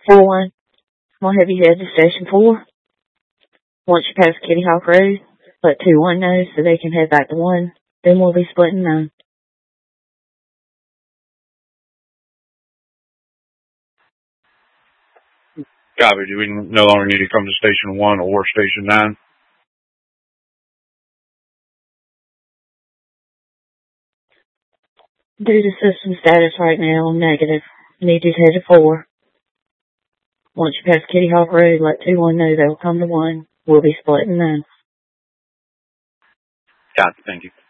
4-1. I'm gonna have you head to Station 4. Once you pass Kitty Hawk Road, let 2-1 know so they can head back to 1. Then we'll be splitting 9. Copy. Do we no longer need to come to Station 1 or Station 9? Due to system status right now, negative. Need you to head to 4. Once you pass Kitty Hawk Road, let 2-1 know they'll come to 1. We'll be splitting 9. Copy. Thank you.